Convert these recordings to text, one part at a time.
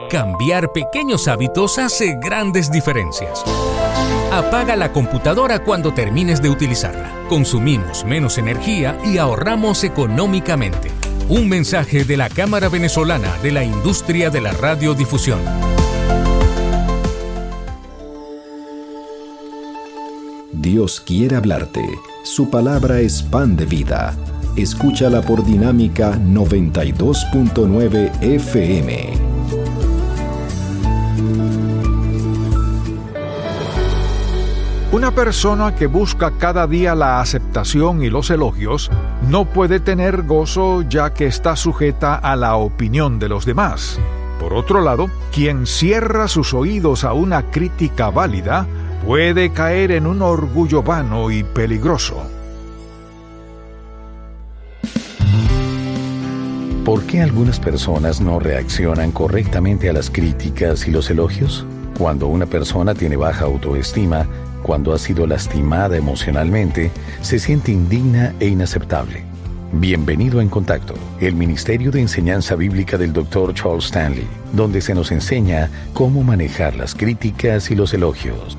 Cambiar pequeños hábitos hace grandes diferencias. Apaga la computadora cuando termines de utilizarla. Consumimos menos energía y ahorramos económicamente. Un mensaje de la Cámara Venezolana de la Industria de la Radiodifusión. Dios quiere hablarte. Su palabra es pan de vida. Escúchala por Dinámica 92.9 FM. Una persona que busca cada día la aceptación y los elogios no puede tener gozo, ya que está sujeta a la opinión de los demás. Por otro lado, quien cierra sus oídos a una crítica válida puede caer en un orgullo vano y peligroso. ¿Por qué algunas personas no reaccionan correctamente a las críticas y los elogios? Cuando una persona tiene baja autoestima, cuando ha sido lastimada emocionalmente, se siente indigna e inaceptable. Bienvenido a En Contacto, el Ministerio de Enseñanza Bíblica del Dr. Charles Stanley, donde se nos enseña cómo manejar las críticas y los elogios.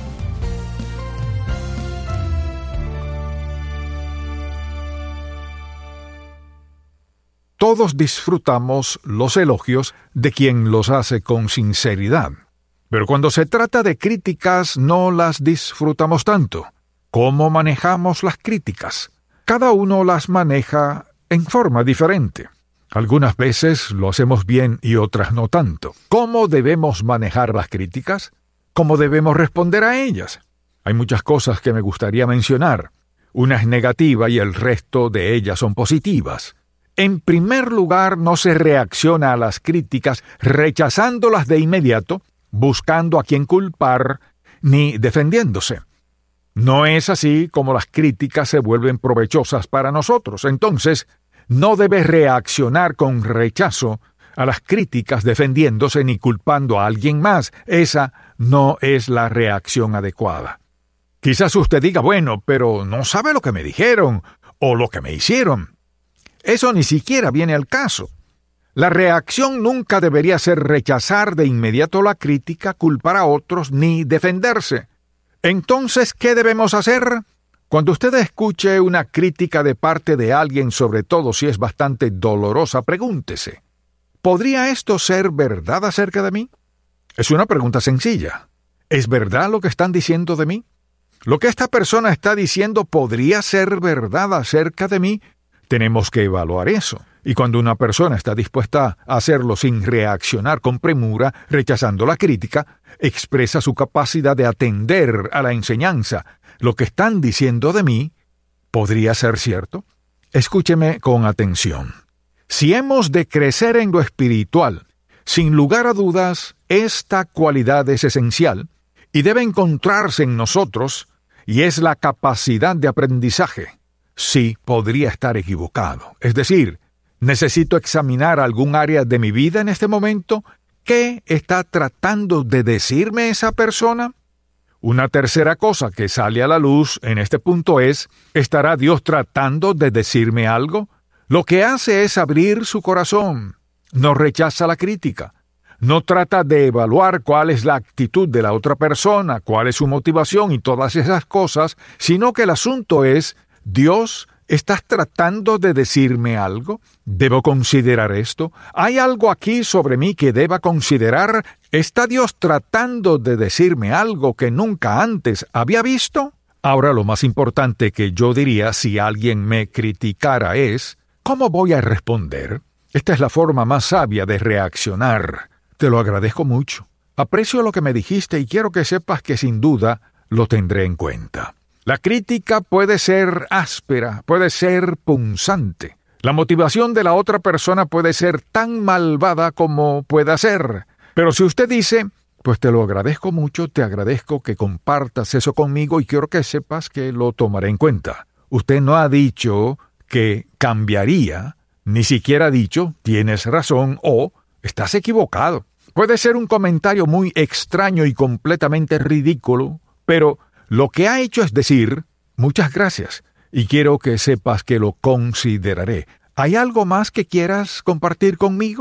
Todos disfrutamos los elogios de quien los hace con sinceridad. Pero cuando se trata de críticas, no las disfrutamos tanto. ¿Cómo manejamos las críticas? Cada uno las maneja en forma diferente. Algunas veces lo hacemos bien y otras no tanto. ¿Cómo debemos manejar las críticas? ¿Cómo debemos responder a ellas? Hay muchas cosas que me gustaría mencionar. Una es negativa y el resto de ellas son positivas. En primer lugar, no se reacciona a las críticas rechazándolas de inmediato, buscando a quien culpar, ni defendiéndose. No es así como las críticas se vuelven provechosas para nosotros. Entonces, no debe reaccionar con rechazo a las críticas defendiéndose ni culpando a alguien más. Esa no es la reacción adecuada. Quizás usted diga, bueno, pero no sabe lo que me dijeron o lo que me hicieron. Eso ni siquiera viene al caso. La reacción nunca debería ser rechazar de inmediato la crítica, culpar a otros, ni defenderse. Entonces, ¿qué debemos hacer? Cuando usted escuche una crítica de parte de alguien, sobre todo si es bastante dolorosa, pregúntese, ¿podría esto ser verdad acerca de mí? Es una pregunta sencilla. ¿Es verdad lo que están diciendo de mí? ¿Lo que esta persona está diciendo podría ser verdad acerca de mí? Tenemos que evaluar eso. Y cuando una persona está dispuesta a hacerlo sin reaccionar con premura, rechazando la crítica, expresa su capacidad de atender a la enseñanza. Lo que están diciendo de mí, ¿podría ser cierto? Escúcheme con atención. Si hemos de crecer en lo espiritual, sin lugar a dudas, esta cualidad es esencial y debe encontrarse en nosotros, y es la capacidad de aprendizaje. Sí, podría estar equivocado. Es decir, necesito examinar algún área de mi vida en este momento. ¿Qué está tratando de decirme esa persona? Una tercera cosa que sale a la luz en este punto es, ¿estará Dios tratando de decirme algo? Lo que hace es abrir su corazón. No rechaza la crítica. No trata de evaluar cuál es la actitud de la otra persona, cuál es su motivación y todas esas cosas, sino que el asunto es, ¿Dios, estás tratando de decirme algo? ¿Debo considerar esto? ¿Hay algo aquí sobre mí que deba considerar? ¿Está Dios tratando de decirme algo que nunca antes había visto? Ahora lo más importante que yo diría si alguien me criticara es, ¿cómo voy a responder? Esta es la forma más sabia de reaccionar. Te lo agradezco mucho. Aprecio lo que me dijiste y quiero que sepas que sin duda lo tendré en cuenta. La crítica puede ser áspera, puede ser punzante. La motivación de la otra persona puede ser tan malvada como pueda ser. Pero si usted dice, pues te lo agradezco mucho, te agradezco que compartas eso conmigo y quiero que sepas que lo tomaré en cuenta. Usted no ha dicho que cambiaría, ni siquiera ha dicho, tienes razón o estás equivocado. Puede ser un comentario muy extraño y completamente ridículo, pero lo que ha hecho es decir, muchas gracias, y quiero que sepas que lo consideraré. ¿Hay algo más que quieras compartir conmigo?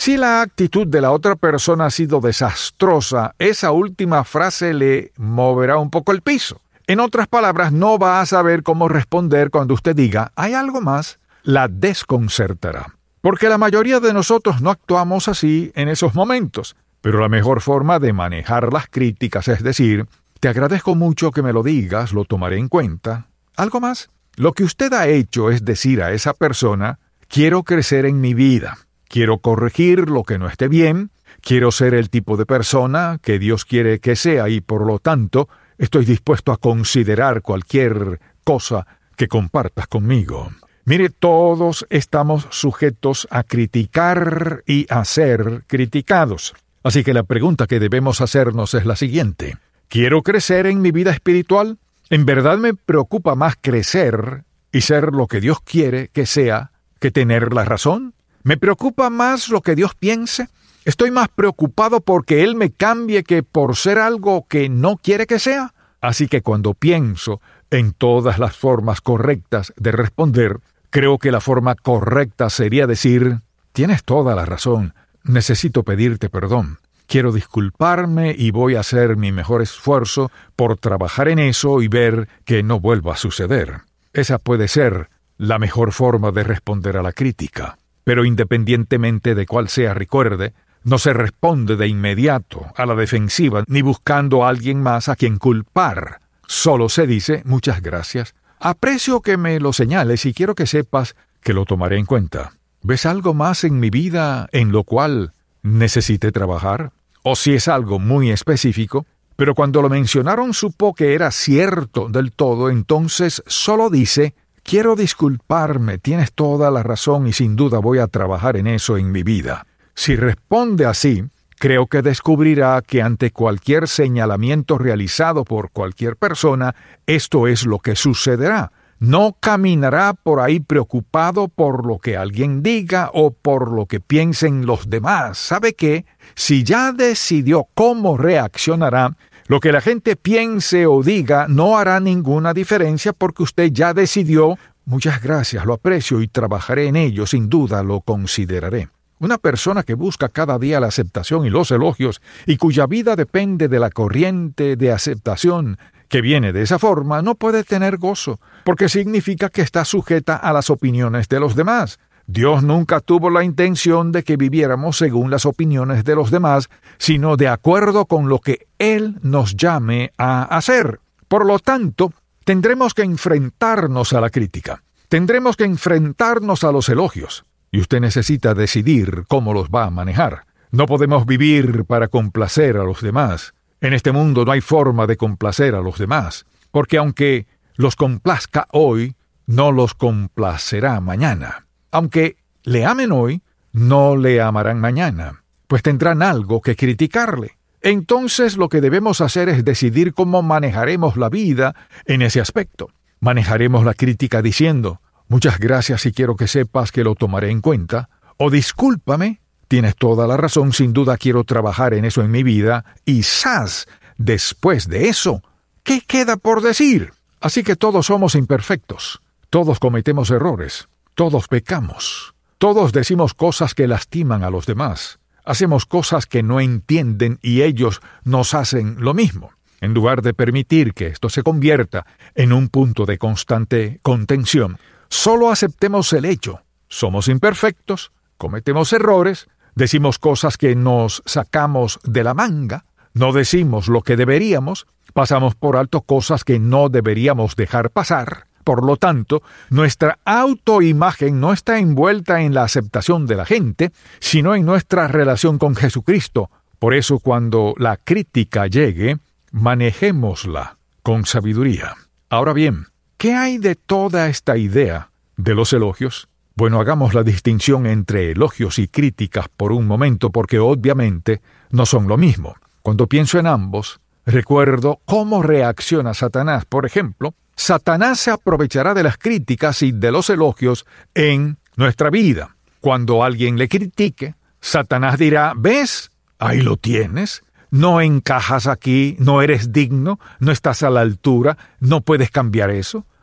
Si la actitud de la otra persona ha sido desastrosa, esa última frase le moverá un poco el piso. En otras palabras, no va a saber cómo responder cuando usted diga, ¿hay algo más? La desconcertará. Porque la mayoría de nosotros no actuamos así en esos momentos. Pero la mejor forma de manejar las críticas es decir, te agradezco mucho que me lo digas, lo tomaré en cuenta. ¿Algo más? Lo que usted ha hecho es decir a esa persona, quiero crecer en mi vida, quiero corregir lo que no esté bien, quiero ser el tipo de persona que Dios quiere que sea y por lo tanto estoy dispuesto a considerar cualquier cosa que compartas conmigo. Mire, todos estamos sujetos a criticar y a ser criticados. Así que la pregunta que debemos hacernos es la siguiente. ¿Quiero crecer en mi vida espiritual? ¿En verdad me preocupa más crecer y ser lo que Dios quiere que sea que tener la razón? ¿Me preocupa más lo que Dios piense? ¿Estoy más preocupado porque Él me cambie que por ser algo que no quiere que sea? Así que cuando pienso en todas las formas correctas de responder, creo que la forma correcta sería decir, tienes toda la razón, necesito pedirte perdón. Quiero disculparme y voy a hacer mi mejor esfuerzo por trabajar en eso y ver que no vuelva a suceder. Esa puede ser la mejor forma de responder a la crítica. Pero independientemente de cuál sea, recuerde, no se responde de inmediato a la defensiva ni buscando a alguien más a quien culpar. Solo se dice, muchas gracias. Aprecio que me lo señales y quiero que sepas que lo tomaré en cuenta. ¿Ves algo más en mi vida en lo cual necesite trabajar? O si es algo muy específico, pero cuando lo mencionaron supo que era cierto del todo, entonces solo dice, quiero disculparme, tienes toda la razón y sin duda voy a trabajar en eso en mi vida. Si responde así, creo que descubrirá que ante cualquier señalamiento realizado por cualquier persona, esto es lo que sucederá. No caminará por ahí preocupado por lo que alguien diga o por lo que piensen los demás. ¿Sabe qué? Si ya decidió cómo reaccionará, lo que la gente piense o diga no hará ninguna diferencia porque usted ya decidió, muchas gracias, lo aprecio y trabajaré en ello, sin duda lo consideraré. Una persona que busca cada día la aceptación y los elogios y cuya vida depende de la corriente de aceptación que viene de esa forma, no puede tener gozo, porque significa que está sujeta a las opiniones de los demás. Dios nunca tuvo la intención de que viviéramos según las opiniones de los demás, sino de acuerdo con lo que Él nos llame a hacer. Por lo tanto, tendremos que enfrentarnos a la crítica. Tendremos que enfrentarnos a los elogios. Y usted necesita decidir cómo los va a manejar. No podemos vivir para complacer a los demás. En este mundo no hay forma de complacer a los demás, porque aunque los complazca hoy, no los complacerá mañana. Aunque le amen hoy, no le amarán mañana, pues tendrán algo que criticarle. Entonces lo que debemos hacer es decidir cómo manejaremos la vida en ese aspecto. Manejaremos la crítica diciendo, muchas gracias y quiero que sepas que lo tomaré en cuenta, o discúlpame, tienes toda la razón, sin duda quiero trabajar en eso en mi vida, y ¡zas! Después de eso, ¿qué queda por decir? Así que todos somos imperfectos, todos cometemos errores, todos pecamos, todos decimos cosas que lastiman a los demás, hacemos cosas que no entienden y ellos nos hacen lo mismo. En lugar de permitir que esto se convierta en un punto de constante contención, solo aceptemos el hecho. Somos imperfectos, cometemos errores, decimos cosas que nos sacamos de la manga, no decimos lo que deberíamos, pasamos por alto cosas que no deberíamos dejar pasar. Por lo tanto, nuestra autoimagen no está envuelta en la aceptación de la gente, sino en nuestra relación con Jesucristo. Por eso, cuando la crítica llegue, manejémosla con sabiduría. Ahora bien, ¿qué hay de toda esta idea de los elogios? Bueno, hagamos la distinción entre elogios y críticas por un momento, porque obviamente no son lo mismo. Cuando pienso en ambos, recuerdo cómo reacciona Satanás. Por ejemplo, Satanás se aprovechará de las críticas y de los elogios en nuestra vida. Cuando alguien le critique, Satanás dirá, ¿ves? Ahí lo tienes. No encajas aquí, no eres digno, no estás a la altura, no puedes cambiar eso.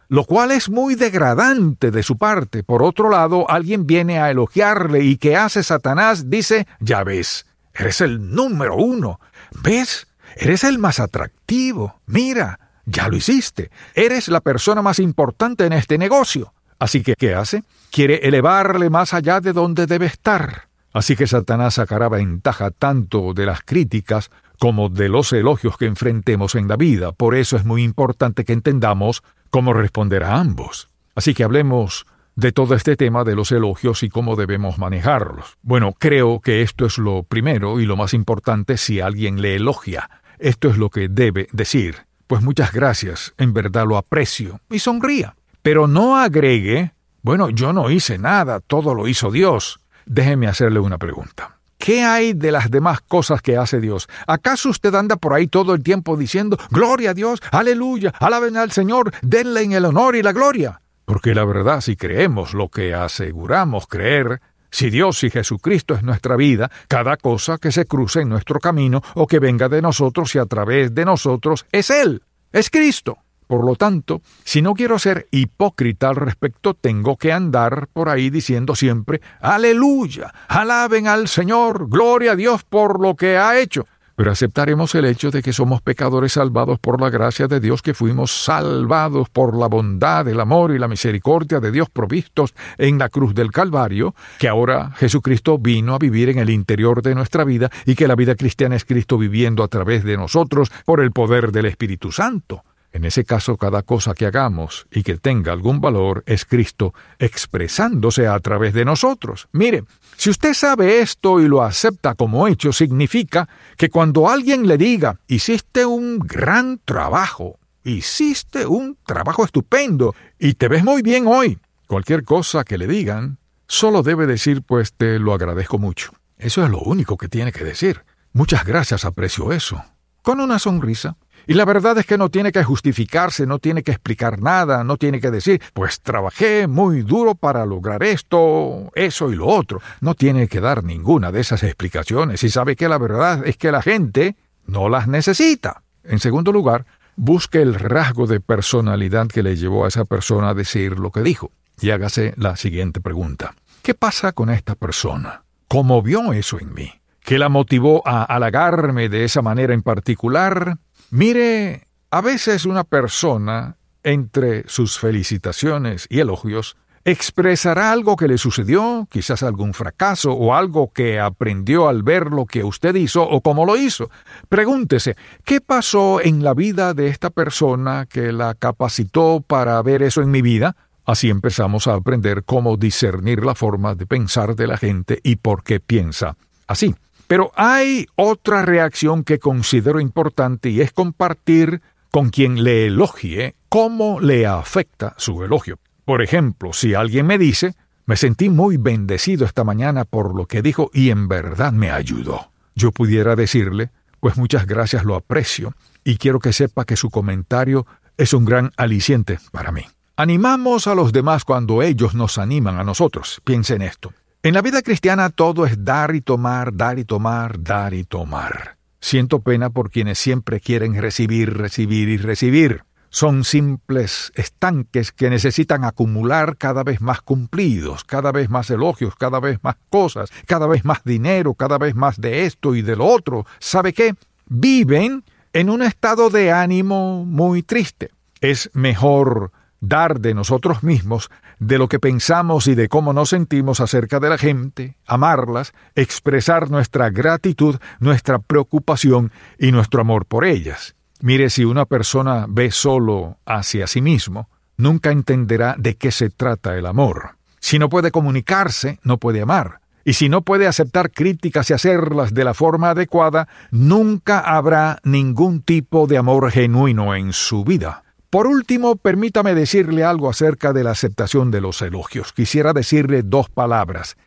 lo cual es muy degradante de su parte. Por otro lado, alguien viene a elogiarle y ¿qué hace Satanás? Dice, ya ves, eres el número 1. ¿Ves? Eres el más atractivo. Mira, ya lo hiciste. Eres la persona más importante en este negocio. Así que, ¿qué hace? Quiere elevarle más allá de donde debe estar. Así que Satanás sacará ventaja tanto de las críticas como de los elogios que enfrentemos en la vida. Por eso es muy importante que entendamos cómo responder a ambos. Así que hablemos de todo este tema de los elogios y cómo debemos manejarlos. Bueno, creo que esto es lo primero y lo más importante si alguien le elogia. Esto es lo que debe decir. Pues muchas gracias, en verdad lo aprecio, y sonría. Pero no agregue, bueno, yo no hice nada, todo lo hizo Dios. Déjeme hacerle una pregunta. ¿Qué hay de las demás cosas que hace Dios? ¿Acaso usted anda por ahí todo el tiempo diciendo, gloria a Dios, aleluya, alaben al Señor, denle en el honor y la gloria? Porque la verdad, si creemos lo que aseguramos creer, si Dios y Jesucristo es nuestra vida, cada cosa que se cruce en nuestro camino o que venga de nosotros y a través de nosotros es Él, es Cristo. Por lo tanto, si no quiero ser hipócrita al respecto, tengo que andar por ahí diciendo siempre, aleluya, alaben al Señor, gloria a Dios por lo que ha hecho. Pero aceptaremos el hecho de que somos pecadores salvados por la gracia de Dios, que fuimos salvados por la bondad, el amor y la misericordia de Dios provistos en la cruz del Calvario, que ahora Jesucristo vino a vivir en el interior de nuestra vida y que la vida cristiana es Cristo viviendo a través de nosotros por el poder del Espíritu Santo. En ese caso, cada cosa que hagamos y que tenga algún valor es Cristo expresándose a través de nosotros. Mire, si usted sabe esto y lo acepta como hecho, significa que cuando alguien le diga, hiciste un gran trabajo, hiciste un trabajo estupendo y te ves muy bien hoy, cualquier cosa que le digan, solo debe decir, pues te lo agradezco mucho. Eso es lo único que tiene que decir. Muchas gracias, aprecio eso. Con una sonrisa. Y la verdad es que no tiene que justificarse, no tiene que explicar nada, no tiene que decir, pues trabajé muy duro para lograr esto, eso y lo otro. No tiene que dar ninguna de esas explicaciones y sabe que la verdad es que la gente no las necesita. En segundo lugar, busque el rasgo de personalidad que le llevó a esa persona a decir lo que dijo y hágase la siguiente pregunta. ¿Qué pasa con esta persona? ¿Cómo vio eso en mí? ¿Qué la motivó a halagarme de esa manera en particular? Mire, a veces una persona, entre sus felicitaciones y elogios, expresará algo que le sucedió, quizás algún fracaso o algo que aprendió al ver lo que usted hizo o cómo lo hizo. Pregúntese, ¿qué pasó en la vida de esta persona que la capacitó para ver eso en mi vida? Así empezamos a aprender cómo discernir la forma de pensar de la gente y por qué piensa así. Pero hay otra reacción que considero importante y es compartir con quien le elogie cómo le afecta su elogio. Por ejemplo, si alguien me dice, me sentí muy bendecido esta mañana por lo que dijo y en verdad me ayudó. Yo pudiera decirle, pues muchas gracias, lo aprecio y quiero que sepa que su comentario es un gran aliciente para mí. Animamos a los demás cuando ellos nos animan a nosotros. Piensa en esto. En la vida cristiana todo es dar y tomar, dar y tomar, dar y tomar. Siento pena por quienes siempre quieren recibir, recibir y recibir. Son simples estanques que necesitan acumular cada vez más cumplidos, cada vez más elogios, cada vez más cosas, cada vez más dinero, cada vez más de esto y de lo otro. ¿Sabe qué? Viven en un estado de ánimo muy triste. Es mejor dar de nosotros mismos, de lo que pensamos y de cómo nos sentimos acerca de la gente, amarlas, expresar nuestra gratitud, nuestra preocupación y nuestro amor por ellas. Mire, si una persona ve solo hacia sí mismo, nunca entenderá de qué se trata el amor. Si no puede comunicarse, no puede amar. Y si no puede aceptar críticas y hacerlas de la forma adecuada, nunca habrá ningún tipo de amor genuino en su vida. Por último, permítame decirle algo acerca de la aceptación de los elogios. Quisiera decirle 2 palabras: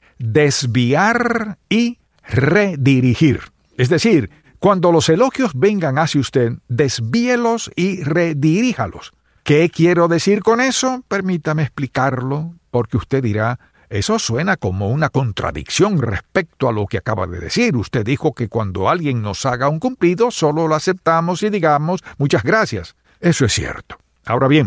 desviar y redirigir. Es decir, cuando los elogios vengan hacia usted, desvíelos y rediríjalos. ¿Qué quiero decir con eso? Permítame explicarlo, porque usted dirá, eso suena como una contradicción respecto a lo que acaba de decir. Usted dijo que cuando alguien nos haga un cumplido, solo lo aceptamos y digamos, muchas gracias. Eso es cierto. Ahora bien,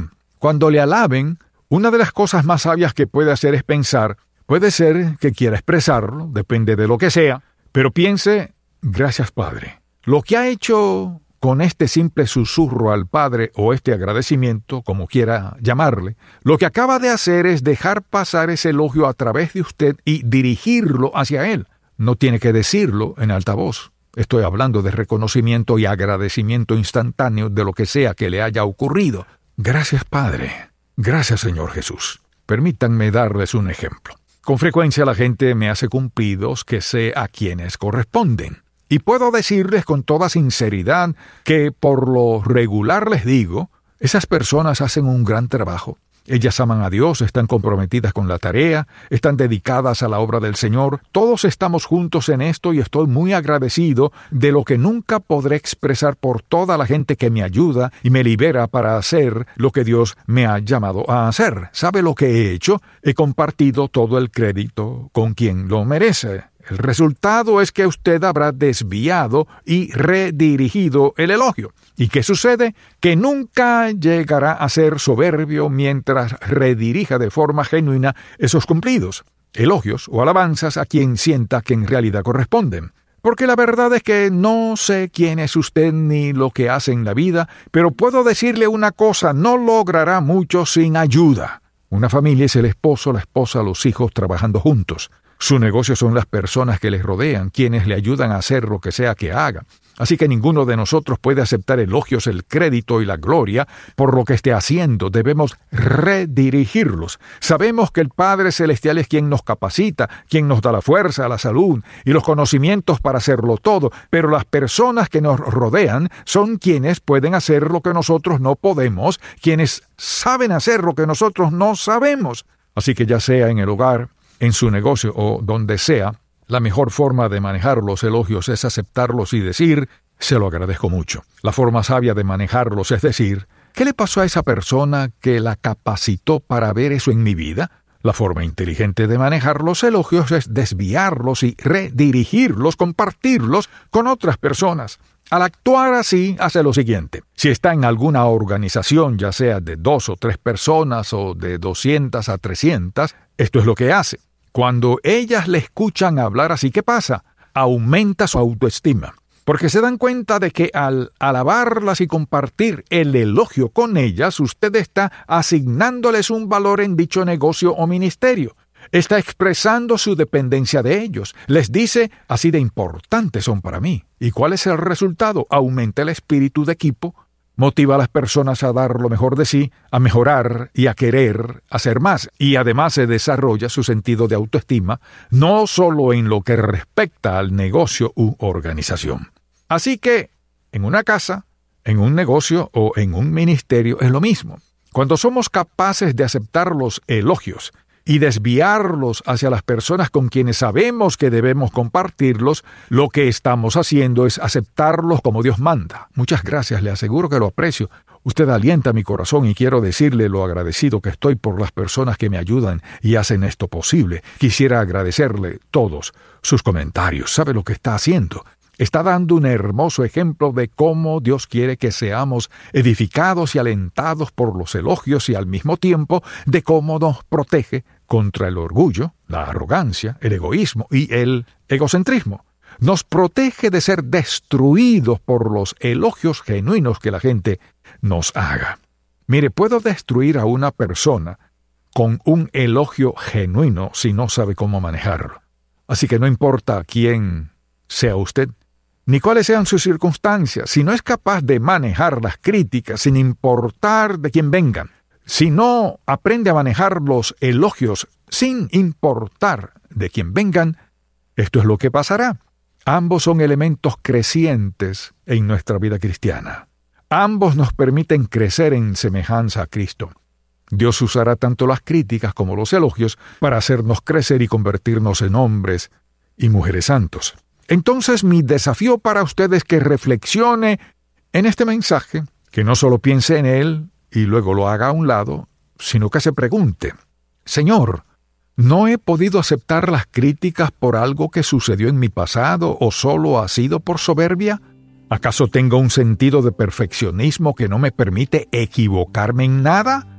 Cuando le alaben, una de las cosas más sabias que puede hacer es pensar, puede ser que quiera expresarlo, depende de lo que sea, pero piense, gracias Padre. Lo que ha hecho con este simple susurro al Padre o este agradecimiento, como quiera llamarle, lo que acaba de hacer es dejar pasar ese elogio a través de usted y dirigirlo hacia Él. No tiene que decirlo en alta voz. Estoy hablando de reconocimiento y agradecimiento instantáneo de lo que sea que le haya ocurrido. Gracias, Padre. Gracias, Señor Jesús. Permítanme darles un ejemplo. Con frecuencia la gente me hace cumplidos que sé a quienes corresponden. Y puedo decirles con toda sinceridad que por lo regular les digo, esas personas hacen un gran trabajo. Ellas aman a Dios, están comprometidas con la tarea, están dedicadas a la obra del Señor. Todos estamos juntos en esto y estoy muy agradecido de lo que nunca podré expresar por toda la gente que me ayuda y me libera para hacer lo que Dios me ha llamado a hacer. ¿Sabe lo que he hecho? He compartido todo el crédito con quien lo merece. El resultado es que usted habrá desviado y redirigido el elogio. ¿Y qué sucede? Que nunca llegará a ser soberbio mientras redirija de forma genuina esos cumplidos, elogios o alabanzas a quien sienta que en realidad corresponden. Porque la verdad es que no sé quién es usted ni lo que hace en la vida, pero puedo decirle una cosa, no logrará mucho sin ayuda. Una familia es el esposo, la esposa, los hijos trabajando juntos. Su negocio son las personas que les rodean, quienes le ayudan a hacer lo que sea que haga. Así que ninguno de nosotros puede aceptar elogios, el crédito y la gloria por lo que esté haciendo. Debemos redirigirlos. Sabemos que el Padre Celestial es quien nos capacita, quien nos da la fuerza, la salud y los conocimientos para hacerlo todo, pero las personas que nos rodean son quienes pueden hacer lo que nosotros no podemos, quienes saben hacer lo que nosotros no sabemos. Así que ya sea en el hogar, en su negocio o donde sea, la mejor forma de manejar los elogios es aceptarlos y decir, se lo agradezco mucho. La forma sabia de manejarlos es decir, ¿qué le pasó a esa persona que la capacitó para ver eso en mi vida? La forma inteligente de manejar los elogios es desviarlos y redirigirlos, compartirlos con otras personas. Al actuar así, hace lo siguiente. Si está en alguna organización, ya sea de 2 o 3 personas o de 200 a 300, esto es lo que hace. Cuando ellas le escuchan hablar así, ¿qué pasa? Aumenta su autoestima. Porque se dan cuenta de que al alabarlas y compartir el elogio con ellas, usted está asignándoles un valor en dicho negocio o ministerio. Está expresando su dependencia de ellos. Les dice, así de importantes son para mí. ¿Y cuál es el resultado? Aumenta el espíritu de equipo, motiva a las personas a dar lo mejor de sí, a mejorar y a querer hacer más. Y además se desarrolla su sentido de autoestima, no solo en lo que respecta al negocio u organización. Así que, en una casa, en un negocio o en un ministerio es lo mismo. Cuando somos capaces de aceptar los elogios y desviarlos hacia las personas con quienes sabemos que debemos compartirlos, lo que estamos haciendo es aceptarlos como Dios manda. Muchas gracias, le aseguro que lo aprecio. Usted alienta mi corazón y quiero decirle lo agradecido que estoy por las personas que me ayudan y hacen esto posible. Quisiera agradecerle todos sus comentarios. ¿Sabe lo que está haciendo? Está dando un hermoso ejemplo de cómo Dios quiere que seamos edificados y alentados por los elogios y al mismo tiempo de cómo nos protege contra el orgullo, la arrogancia, el egoísmo y el egocentrismo. Nos protege de ser destruidos por los elogios genuinos que la gente nos haga. Mire, puedo destruir a una persona con un elogio genuino si no sabe cómo manejarlo. Así que no importa quién sea usted, ni cuáles sean sus circunstancias, si no es capaz de manejar las críticas sin importar de quién vengan, si no aprende a manejar los elogios sin importar de quién vengan, esto es lo que pasará. Ambos son elementos crecientes en nuestra vida cristiana. Ambos nos permiten crecer en semejanza a Cristo. Dios usará tanto las críticas como los elogios para hacernos crecer y convertirnos en hombres y mujeres santos. Entonces mi desafío para usted es que reflexione en este mensaje, que no solo piense en él y luego lo haga a un lado, sino que se pregunte, Señor, ¿no he podido aceptar las críticas por algo que sucedió en mi pasado o solo ha sido por soberbia? ¿Acaso tengo un sentido de perfeccionismo que no me permite equivocarme en nada?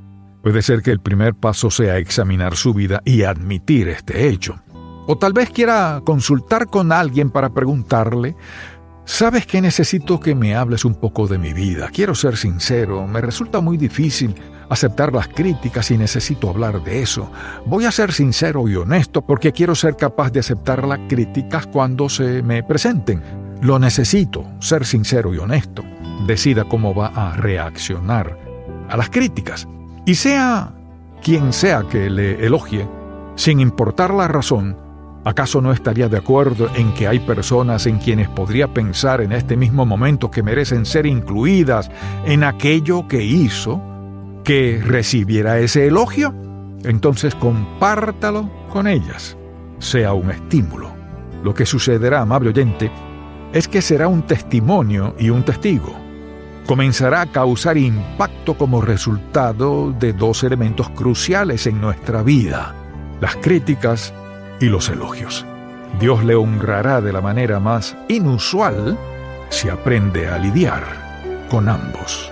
Puede ser que el primer paso sea examinar su vida y admitir este hecho. O tal vez quiera consultar con alguien para preguntarle: ¿sabes que necesito que me hables un poco de mi vida? Quiero ser sincero, me resulta muy difícil aceptar las críticas y necesito hablar de eso. Voy a ser sincero y honesto porque quiero ser capaz de aceptar las críticas cuando se me presenten. Lo necesito, ser sincero y honesto. Decida cómo va a reaccionar a las críticas. Y sea quien sea que le elogie, sin importar la razón, ¿acaso no estaría de acuerdo en que hay personas en quienes podría pensar en este mismo momento que merecen ser incluidas en aquello que hizo que recibiera ese elogio? Entonces compártalo con ellas. Sea un estímulo. Lo que sucederá, amable oyente, es que será un testimonio y un testigo. Comenzará a causar impacto como resultado de dos elementos cruciales en nuestra vida: las críticas y los elogios. Dios le honrará de la manera más inusual si aprende a lidiar con ambos.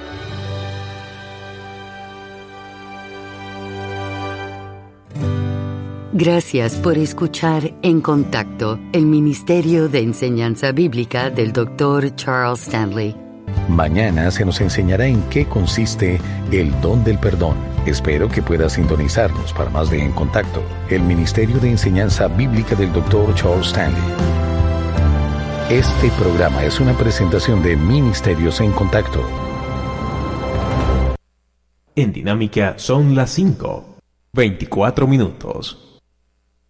Gracias por escuchar En Contacto, el Ministerio de Enseñanza Bíblica del Dr. Charles Stanley. Mañana se nos enseñará en qué consiste el don del perdón. Espero que pueda sintonizarnos para más de En Contacto, el Ministerio de Enseñanza Bíblica del Dr. Charles Stanley. Este programa es una presentación de Ministerios en Contacto. En Dinámica son las 5:24.